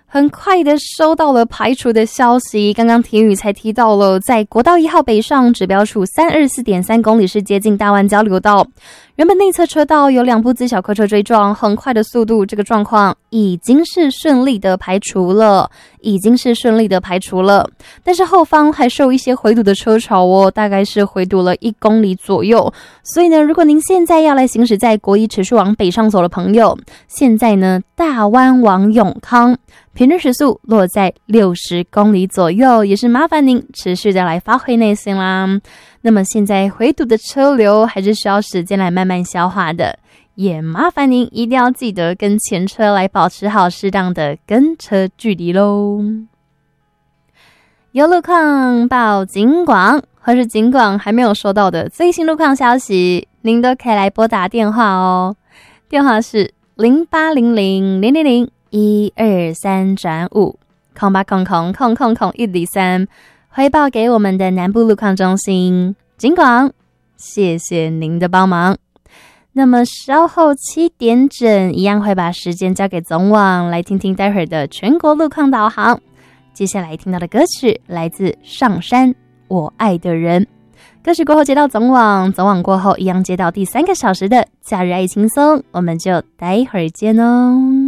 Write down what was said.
很快的收到了排除的消息，刚刚田宇才提到了，在国道1号北上指标处324.3公里是接近大湾交流道，原本内侧车道有2部自小客车追撞，很快的速度，这个状况已经是顺利的排除了，但是后方还受一些回堵的车潮哦，大概是回堵了1公里左右，所以呢，如果您现在要来行驶在国一持续往北上走的朋友，现在呢大湾往永康平均时速落在60公里左右，也是麻烦您持续的来发挥内心啦。那么现在回堵的车流还是需要时间来慢慢消化的，也麻烦您一定要记得跟前车来保持好适当的跟车距离咯。有路况报警广，或是警广还没有收到的最新路况消息，您都可以来拨打电话哦。电话是0800-000-123-50800-123，回报给我们的南部路况中心。警广，谢谢您的帮忙。那么稍后7点整，一样会把时间交给总网，来听听待会儿的全国路况导航。接下来听到的歌曲来自上山我爱的人，歌曲过后接到总网，总网过后一样接到第3个小时的假日爱轻松，我们就待会儿见哦。